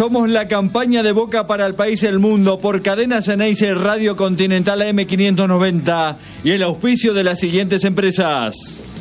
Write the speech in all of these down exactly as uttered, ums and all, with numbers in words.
Somos la campaña de Boca para el país y el mundo por Cadena Ceneice, Radio Continental A M quinientos noventa y el auspicio de las siguientes empresas: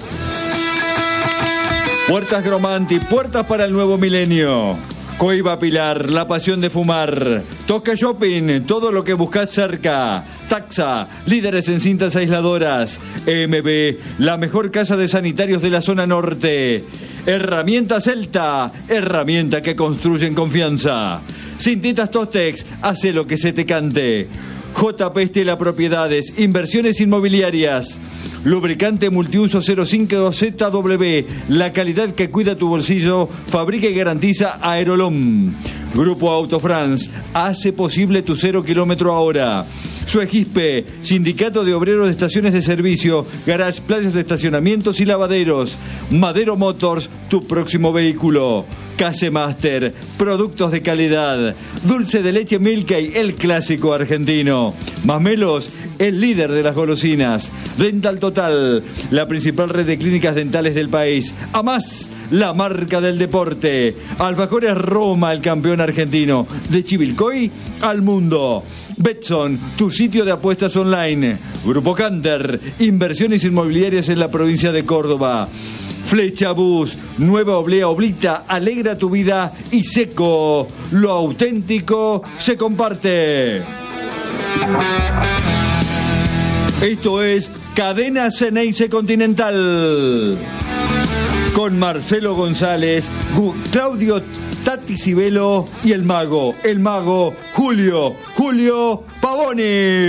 Puertas Gromanti, puertas para el nuevo milenio. Coiba Pilar, la pasión de fumar. Tosca Shopping, todo lo que buscas cerca. Taxa, líderes en cintas aisladoras. E M B, la mejor casa de sanitarios de la zona norte. Herramienta Celta, herramienta que construye en confianza. Cintitas Tostex, hace lo que se te cante. J P Estela Propiedades, inversiones inmobiliarias. Lubricante multiuso cero cinco Z W, la calidad que cuida tu bolsillo, fabrica y garantiza Aerolom. Grupo Autofrance, hace posible tu cero kilómetro ahora. Suegispe, Sindicato de Obreros de Estaciones de Servicio, Garage, playas de estacionamientos y lavaderos. Madero Motors, tu próximo vehículo. Case Master, productos de calidad. Dulce de leche Milkey, el clásico argentino. Masmelos, el líder de las golosinas. Dental Total, la principal red de clínicas dentales del país. Amás, la marca del deporte. Alfajores Roma, el campeón argentino. De Chivilcoy al mundo. Betson, tu sitio de apuestas online. Grupo Canter, inversiones inmobiliarias en la provincia de Córdoba. Flecha Bus, nueva oblea Oblita, alegra tu vida. Y Seco, lo auténtico se comparte. Esto es Cadena Ceneice Continental. Con Marcelo González, Claudio Tati Cibelo y el mago, el mago Julio, Julio Pavoni.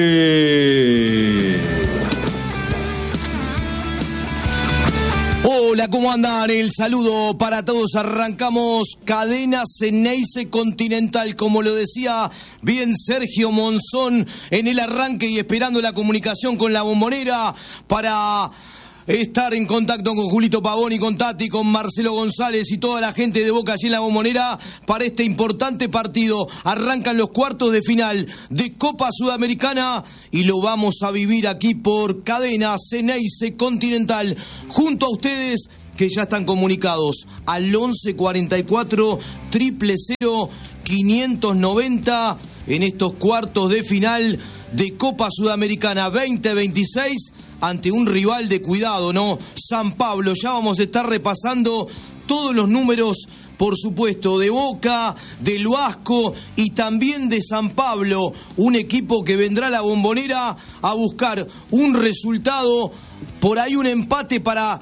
Hola, ¿cómo andan? El saludo para todos. Arrancamos Cadena Ceneice Continental, como lo decía bien Sergio Monzón en el arranque, y esperando la comunicación con la Bombonera para estar en contacto con Julito Pavoni, con Tati, con Marcelo González y toda la gente de Boca allí en la Bombonera para este importante partido. Arrancan los cuartos de final de Copa Sudamericana y lo vamos a vivir aquí por Cadena Ceneice Continental junto a ustedes, que ya están comunicados al once cuarenta y cuatro, cero cero, quinientos noventa en estos cuartos de final de Copa Sudamericana veinte veintiséis, ante un rival de cuidado, ¿no? San Pablo. Ya vamos a estar repasando todos los números, por supuesto, de Boca, del Vasco y también de San Pablo, un equipo que vendrá a la Bombonera a buscar un resultado, por ahí un empate para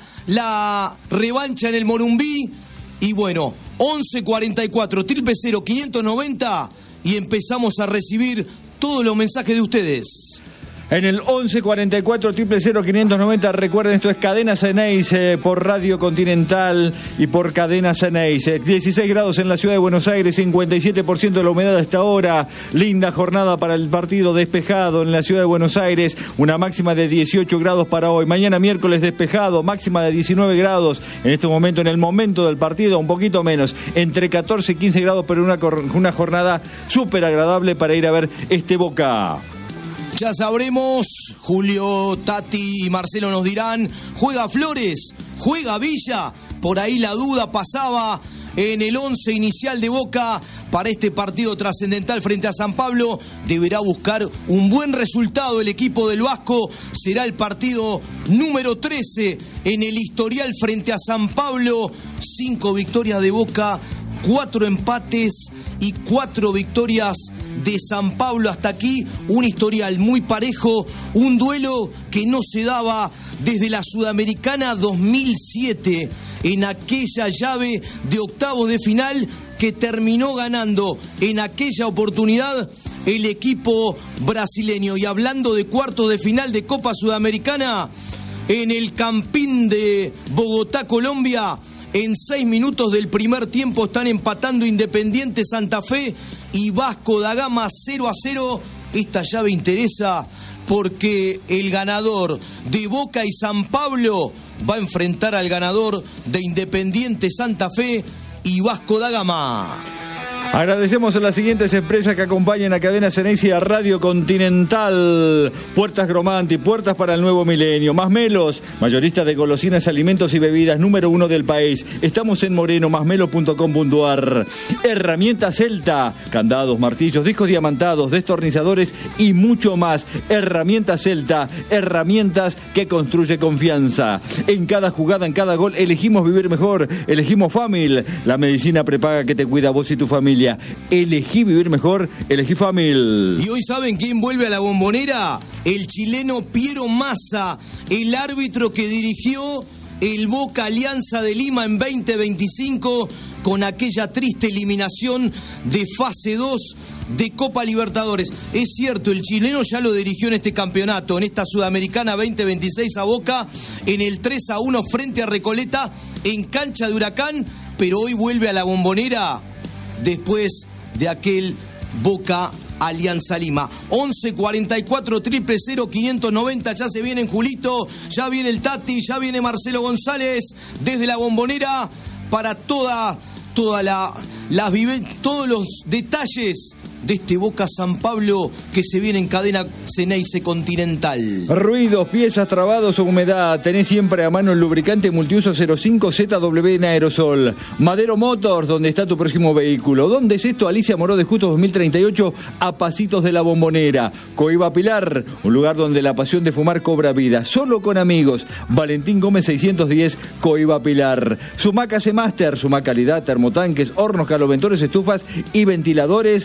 la revancha en el Morumbí. Y bueno, once cuarenta y cuatro, cero cero, quinientos noventa, y empezamos a recibir todos los mensajes de ustedes. En el once cuarenta y cuatro, cero cero, quinientos noventa, recuerden, esto es Cadena Ceneice por Radio Continental y por Cadena Ceneice. dieciséis grados en la ciudad de Buenos Aires, cincuenta y siete por ciento de la humedad a esta hora. Linda jornada para el partido, despejado en la ciudad de Buenos Aires, una máxima de dieciocho grados para hoy. Mañana miércoles despejado, máxima de diecinueve grados. En este momento, en el momento del partido, un poquito menos, entre catorce y quince grados, pero una, una jornada súper agradable para ir a ver este Boca. Ya sabremos, Julio, Tati y Marcelo nos dirán, ¿juega Flores? ¿Juega Villa? Por ahí la duda pasaba en el once inicial de Boca para este partido trascendental frente a San Pablo. Deberá buscar un buen resultado el equipo del Vasco. Será el partido número trece en el historial frente a San Pablo. Cinco victorias de Boca, cuatro empates y cuatro victorias de San Pablo. Hasta aquí un historial muy parejo, un duelo que no se daba desde la Sudamericana dos mil siete, en aquella llave de octavos de final que terminó ganando en aquella oportunidad el equipo brasileño. Y hablando de cuartos de final de Copa Sudamericana, en el Campín de Bogotá, Colombia, en seis minutos del primer tiempo están empatando Independiente Santa Fe y Vasco da Gama cero a cero. Esta llave interesa porque el ganador de Boca y San Pablo va a enfrentar al ganador de Independiente Santa Fe y Vasco da Gama. Agradecemos a las siguientes empresas que acompañan a Cadena Ceneice y a Radio Continental. Puertas Gromanti, puertas para el nuevo milenio. Masmelos, mayorista de golosinas, alimentos y bebidas, número uno del país. Estamos en Moreno, masmelo punto com punto a r. Herramientas Celta, candados, martillos, discos diamantados, destornilladores y mucho más. Herramientas Celta, herramientas que construye confianza. En cada jugada, en cada gol, elegimos vivir mejor. Elegimos Famil, la medicina prepaga que te cuida a vos y tu familia. Elegí vivir mejor, elegí Famil. Y hoy, ¿saben quién vuelve a la Bombonera? El chileno Piero Massa, el árbitro que dirigió el Boca Alianza de Lima en veinte veinticinco con aquella triste eliminación de fase dos de Copa Libertadores. Es cierto, el chileno ya lo dirigió en este campeonato, en esta Sudamericana veinte veintiséis a Boca, en el tres a uno frente a Recoleta, en cancha de Huracán, pero hoy vuelve a la Bombonera después de aquel Boca Alianza Lima. once cuarenta y cuatro, triple cero, quinientos noventa, ya se viene Julito, ya viene el Tati, ya viene Marcelo González desde la Bombonera para toda, toda la, las viven, todos los detalles de este Boca San Pablo que se viene en Cadena Ceneice Continental. Ruidos, piezas, trabados o humedad. Tenés siempre a mano el lubricante multiuso cero cinco Z W en aerosol. Madero Motors, donde está tu próximo vehículo. ¿Dónde es esto? Alicia Moró de Justo dos mil treinta y ocho, a pasitos de la Bombonera. Coiba Pilar, un lugar donde la pasión de fumar cobra vida. Solo con amigos. Valentín Gómez seiscientos diez, Coiba Pilar. Sumac C-Master, Sumac calidad, termotanques, hornos, caloventores, estufas y ventiladores.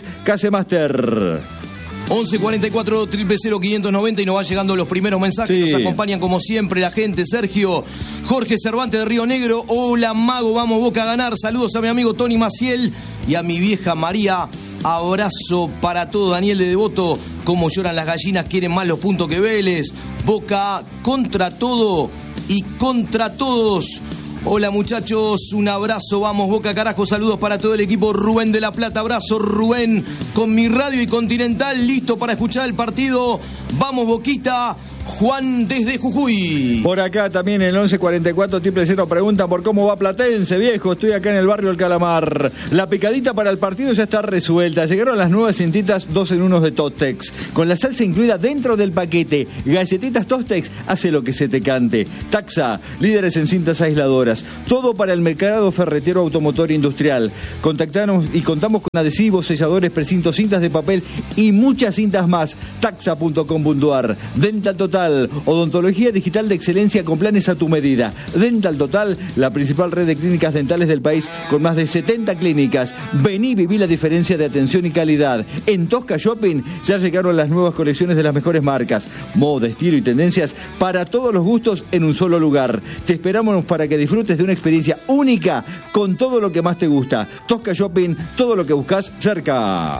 Master. once cuarenta y cuatro, triple cero, quinientos noventa y nos va llegando los primeros mensajes. Sí. Nos acompañan como siempre la gente. Sergio, Jorge Cervantes de Río Negro. Hola Mago, vamos Boca a ganar. Saludos a mi amigo Tony Maciel y a mi vieja María. Abrazo para todo. Daniel de Devoto. Como lloran las gallinas, quieren más los puntos que Vélez. Boca contra todo y contra todos. Hola muchachos, un abrazo, vamos Boca carajo, saludos para todo el equipo. Rubén de la Plata, abrazo Rubén, con mi radio y Continental, listo para escuchar el partido. Vamos Boquita. Juan desde Jujuy. Por acá también en el once cuarenta y cuatro, triple cero, pregunta por cómo va Platense, viejo. Estoy acá en el barrio El Calamar. La picadita para el partido ya está resuelta. Llegaron las nuevas cintitas dos en uno de Tostex, con la salsa incluida dentro del paquete. Galletitas Tostex, hace lo que se te cante. Taxa, líderes en cintas aisladoras. Todo para el mercado ferretero, automotor e industrial. Contactanos y contamos con adhesivos, selladores, precintos, cintas de papel y muchas cintas más. taxa punto com punto a r. Dental Total, odontología digital de excelencia con planes a tu medida. Dental Total, la principal red de clínicas dentales del país con más de setenta clínicas. Vení y viví la diferencia de atención y calidad. En Tosca Shopping ya llegaron las nuevas colecciones de las mejores marcas. Moda, estilo y tendencias para todos los gustos en un solo lugar. Te esperamos para que disfrutes de una experiencia única con todo lo que más te gusta. Tosca Shopping, todo lo que buscas cerca.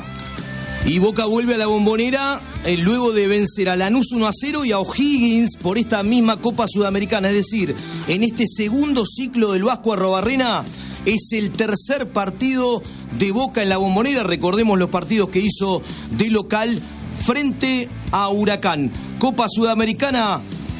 Y Boca vuelve a la Bombonera eh, luego de vencer a Lanús uno a cero y a O'Higgins por esta misma Copa Sudamericana. Es decir, en este segundo ciclo del Vasco Arrobarrena es el tercer partido de Boca en la Bombonera. Recordemos los partidos que hizo de local frente a Huracán. Copa Sudamericana,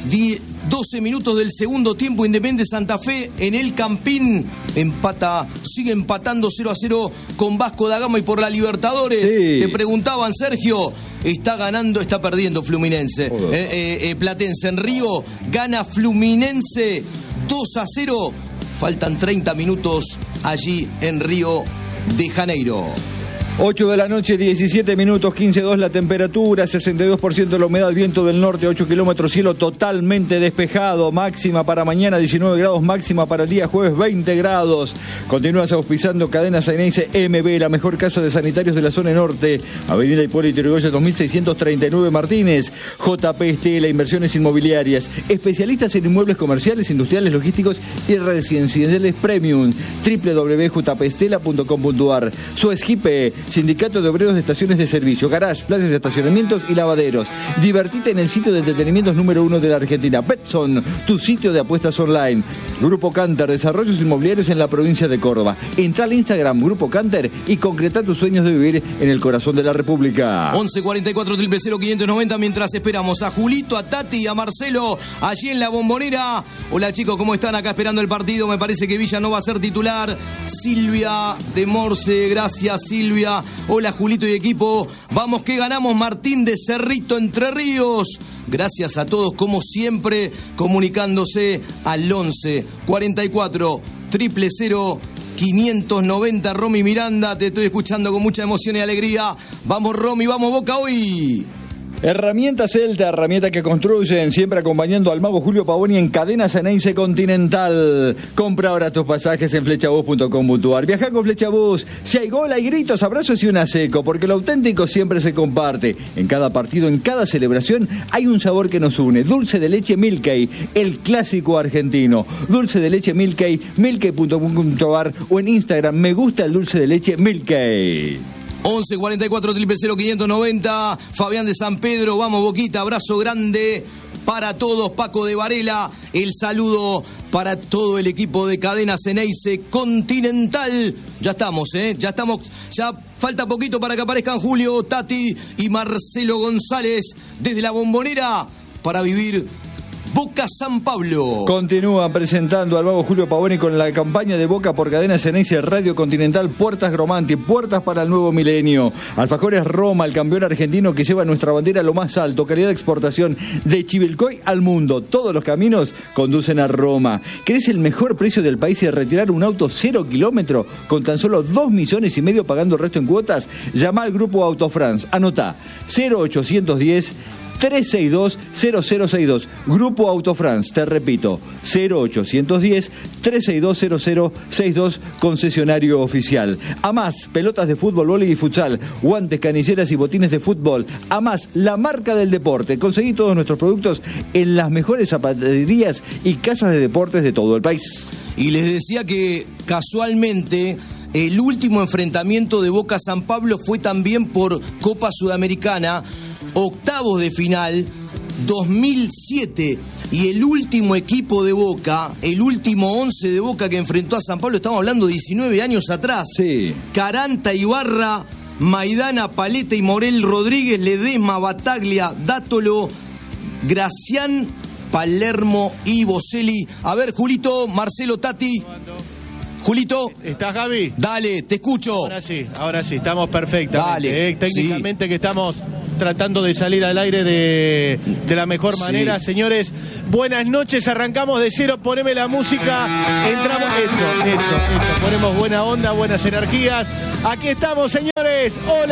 doce minutos del segundo tiempo, Independiente Santa Fe en el Campín empata, sigue empatando cero a cero con Vasco da Gama y por la Libertadores. Sí. Te preguntaban, Sergio, está ganando, está perdiendo Fluminense. Eh, eh, eh, Platense en Río, gana Fluminense dos a cero. Faltan treinta minutos allí en Río de Janeiro. ocho de la noche, diecisiete minutos, quince dos la temperatura, sesenta y dos por ciento la humedad, viento del norte, ocho kilómetros, cielo totalmente despejado, máxima para mañana diecinueve grados, máxima para el día jueves veinte grados. Continúas auspiciando Cadena Ceneice M B, la mejor casa de sanitarios de la zona norte, Avenida Hipólito Yrigoyen dos mil seiscientos treinta y nueve Martínez. J P Estela, inversiones inmobiliarias, especialistas en inmuebles comerciales, industriales, logísticos y residenciales premium. doble u doble u doble u punto j p estela punto com punto a r. Suezgipe, Sindicato de Obreros de Estaciones de Servicio, garage, plazas de estacionamientos y lavaderos. Divertite en el sitio de entretenimientos número uno de la Argentina, Betson, tu sitio de apuestas online. Grupo Canter, desarrollos inmobiliarios en la provincia de Córdoba. Entra al Instagram Grupo Canter y concreta tus sueños de vivir en el corazón de la República. once cuarenta y cuatro, cero cero, quinientos noventa, mientras esperamos a Julito, a Tati y a Marcelo allí en la Bombonera. Hola chicos, ¿cómo están? Acá esperando el partido. Me parece que Villa no va a ser titular. Silvia de Morse, gracias Silvia. Hola Julito y equipo. Vamos que ganamos. Martín de Cerrito, Entre Ríos. Gracias a todos, como siempre, comunicándose al once cuarenta y cuatro, cero cero, quinientos noventa. Romy Miranda, te estoy escuchando con mucha emoción y alegría. Vamos Romy, vamos Boca hoy. Herramientas Celta, herramientas que construyen, siempre acompañando al mago Julio Pavoni en Cadena Ceneice Continental. Compra ahora tus pasajes en flechabús punto com punto a r. Viaja con Flechabús. Si hay gol, hay gritos, abrazos y una seco, porque lo auténtico siempre se comparte. En cada partido, en cada celebración, hay un sabor que nos une. Dulce de leche Milkey, el clásico argentino. Dulce de leche Milkey, milkey punto com punto a r o en Instagram, me gusta el dulce de leche Milkey. once cuarenta y cuatro, cero cero, quinientos noventa. Fabián de San Pedro, vamos Boquita, abrazo grande para todos. Paco de Varela, el saludo para todo el equipo de Cadena Ceneice Continental. Ya estamos, ¿eh? Ya estamos, ya falta poquito para que aparezcan Julio, Tati y Marcelo González desde la Bombonera para vivir Boca San Pablo. Continúan presentando al mago Julio Pavoni con la campaña de Boca por Cadena Ceneice Radio Continental. Puertas Gromanti, puertas para el nuevo milenio. Alfajores Roma, el campeón argentino que lleva nuestra bandera a lo más alto. Calidad de exportación de Chivilcoy al mundo. Todos los caminos conducen a Roma. ¿Querés el mejor precio del país y retirar un auto cero kilómetro con tan solo dos millones y medio pagando el resto en cuotas? Llama al grupo Autofrance. Anota cero ochocientos diez, trescientos sesenta y dos, cero cero sesenta y dos. Grupo Autofrance, te repito, cero ochocientos diez, trescientos sesenta y dos, cero cero sesenta y dos, concesionario oficial. A más, pelotas de fútbol, vóley y futsal, guantes, canilleras y botines de fútbol. A más, la marca del deporte. Conseguí todos nuestros productos en las mejores zapaterías y casas de deportes de todo el país. Y les decía que casualmente el último enfrentamiento de Boca San Pablo fue también por Copa Sudamericana, octavos de final, dos mil siete, y el último equipo de Boca, el último once de Boca que enfrentó a San Pablo, estamos hablando de diecinueve años atrás. Sí. Caranta, Ibarra, Maidana, Paleta y Morel Rodríguez, Ledesma, Bataglia, Dátolo, Gracián, Palermo y Boselli. A ver, Julito, Marcelo, Tati. Julito. ¿Estás, Gaby? Dale, te escucho. Ahora sí, ahora sí, estamos perfectamente. Dale, eh, técnicamente sí. Que estamos tratando de salir al aire de, de la mejor manera. Sí. Señores, buenas noches, arrancamos de cero, poneme la música, entramos, eso, eso, eso, ponemos buena onda, buenas energías. Aquí estamos, señores,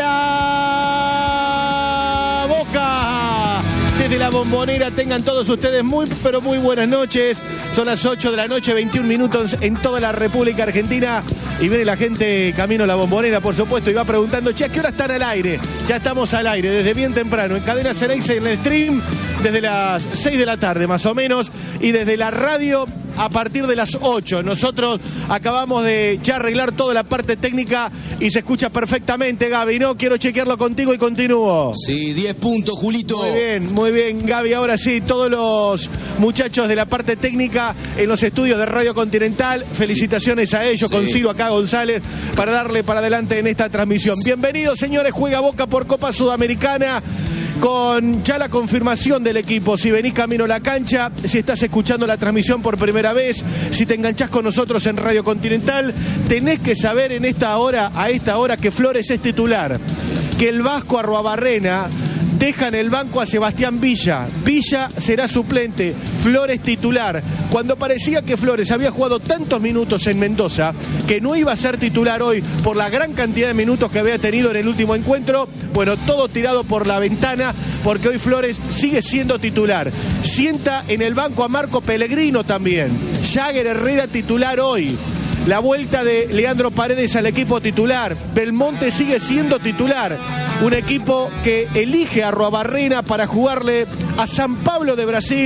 hola, Boca. Desde la Bombonera, tengan todos ustedes muy, pero muy buenas noches. Son las ocho de la noche, veintiún minutos en toda la República Argentina. Y viene la gente camino a la Bombonera, por supuesto, y va preguntando, che, ¿a qué hora están al aire? Ya estamos al aire, desde bien temprano, en Cadena Ceneice, en el stream, desde las seis de la tarde más o menos, y desde la radio a partir de las ocho. Nosotros acabamos de ya arreglar toda la parte técnica y se escucha perfectamente, Gaby, ¿no? Quiero chequearlo contigo y continúo. Sí, diez puntos, Julito. Muy bien, muy bien, Gaby. Ahora sí, todos los muchachos de la parte técnica en los estudios de Radio Continental, felicitaciones sí. a ellos, sí. con Ciro acá González, para darle para adelante en esta transmisión. Bienvenidos, señores, juega Boca por Copa Sudamericana, con ya la confirmación del equipo. Si venís camino a la cancha, si estás escuchando la transmisión por primera vez, si te enganchás con nosotros en Radio Continental, tenés que saber en esta hora, a esta hora, que Flores es titular, que el Vasco Arruabarrena deja en el banco a Sebastián Villa. Villa será suplente, Flores titular. Cuando parecía que Flores había jugado tantos minutos en Mendoza que no iba a ser titular hoy por la gran cantidad de minutos que había tenido en el último encuentro, bueno, todo tirado por la ventana, porque hoy Flores sigue siendo titular. Sienta en el banco a Marco Pellegrino también. Jagger Herrera titular hoy. La vuelta de Leandro Paredes al equipo titular. Belmonte sigue siendo titular. Un equipo que elige a Arruabarrena para jugarle a San Pablo de Brasil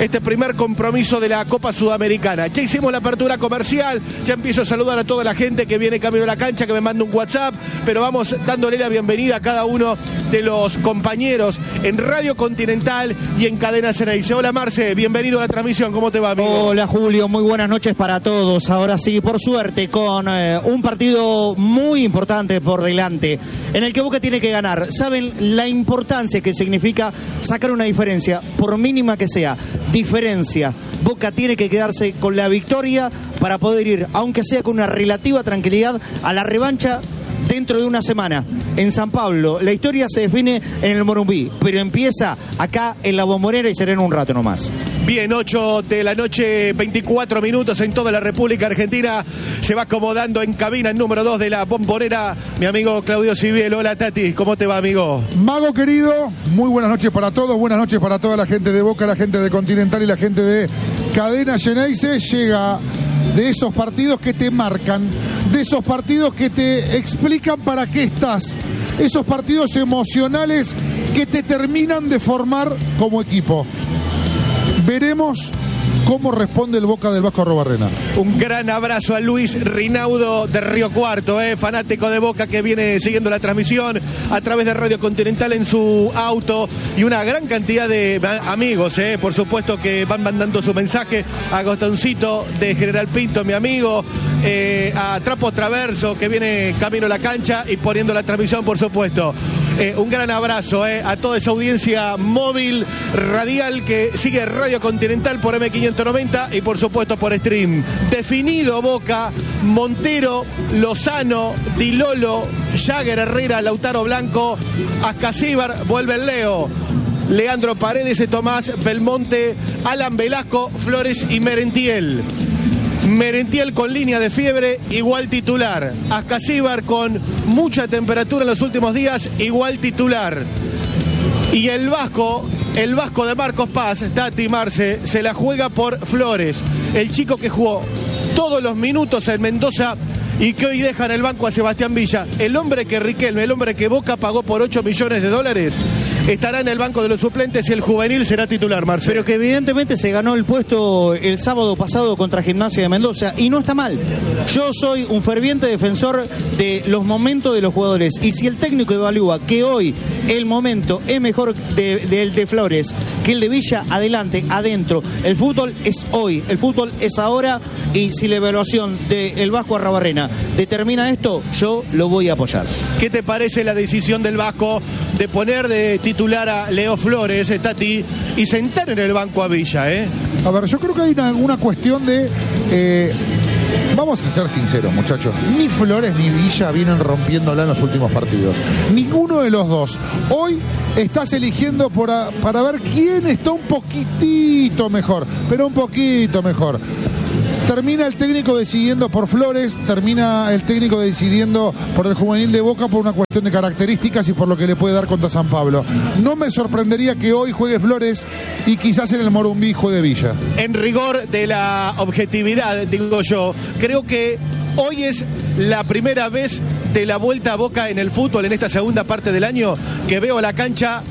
este primer compromiso de la Copa Sudamericana. Ya hicimos la apertura comercial, ya empiezo a saludar a toda la gente que viene camino a la cancha, que me manda un WhatsApp, pero vamos dándole la bienvenida a cada uno de los compañeros en Radio Continental y en Cadena Ceneice. Hola Marce, bienvenido a la transmisión, ¿cómo te va, amigo? Hola Julio, muy buenas noches para todos. Ahora sí, por suerte, con eh, un partido muy importante por delante, en el que Boca tiene que ganar. Saben la importancia que significa sacar una diferencia, por mínima que sea, diferencia. Boca tiene que quedarse con la victoria para poder ir, aunque sea con una relativa tranquilidad, a la revancha dentro de una semana en San Pablo. La historia se define en el Morumbí, pero empieza acá en la Bombonera y será en un rato nomás. Bien, ocho de la noche, veinticuatro minutos en toda la República Argentina. Se va acomodando en cabina el número dos de la Bombonera, mi amigo Claudio Cibiel. Hola Tati, ¿cómo te va, amigo? Mago querido, muy buenas noches para todos, buenas noches para toda la gente de Boca, la gente de Continental y la gente de Cadena Ceneice. Llega de esos partidos que te marcan, de esos partidos que te explican para qué estás, esos partidos emocionales que te terminan de formar como equipo. Veremos cómo responde el Boca del Vasco Arrobarrena. Un gran abrazo a Luis Rinaudo de Río Cuarto, eh, fanático de Boca, que viene siguiendo la transmisión a través de Radio Continental en su auto, y una gran cantidad de amigos, eh, por supuesto, que van mandando su mensaje. A Gostoncito de General Pinto, mi amigo, eh, a Trapo Traverso, que viene camino a la cancha y poniendo la transmisión, por supuesto. Eh, un gran abrazo eh, a toda esa audiencia móvil, radial, que sigue Radio Continental por eme quinientos noventa y por supuesto por stream. Definido Boca, Montero, Lozano, Di Lolo, Jagger, Herrera, Lautaro Blanco, Ascasíbar, vuelve el Leo, Leandro Paredes, Tomás Belmonte, Alan Velasco, Flores y Merentiel. Merentiel con línea de fiebre, igual titular. Ascasíbar con mucha temperatura en los últimos días, igual titular. Y el Vasco, el Vasco de Marcos Paz, Tati Marce, se la juega por Flores, el chico que jugó todos los minutos en Mendoza y que hoy deja en el banco a Sebastián Villa. El hombre que Riquelme, el hombre que Boca pagó por ocho millones de dólares, estará en el banco de los suplentes y el juvenil será titular, Marcelo. Pero que evidentemente se ganó el puesto el sábado pasado contra Gimnasia de Mendoza, y no está mal. Yo soy un ferviente defensor de los momentos de los jugadores, y si el técnico evalúa que hoy el momento es mejor del de, de Flores que el de Villa, adelante, adentro. El fútbol es hoy, el fútbol es ahora, y si la evaluación del Vasco Arrobarrena determina esto, yo lo voy a apoyar. ¿Qué te parece la decisión del Vasco de poner de titular a Leo Flores, Tati, y sentar en el banco a Villa? ¿eh? A ver, yo creo que hay una, una cuestión de... Eh, vamos a ser sinceros, muchachos. Ni Flores ni Villa vienen rompiéndola en los últimos partidos. Ninguno de los dos. Hoy estás eligiendo por a, para ver quién está un poquitito mejor, pero un poquito mejor. Termina el técnico decidiendo por Flores, termina el técnico decidiendo por el juvenil de Boca por una cuestión de características y por lo que le puede dar contra San Pablo. No me sorprendería que hoy juegue Flores y quizás en el Morumbí juegue Villa. En rigor de la objetividad, digo yo, creo que hoy es la primera vez de la vuelta a Boca en el fútbol en esta segunda parte del año que veo a la cancha